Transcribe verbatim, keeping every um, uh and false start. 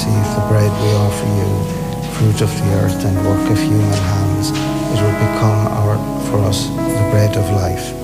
receive the bread we offer you, fruit of the earth and work of human hands. It will become our, for us, the bread of life.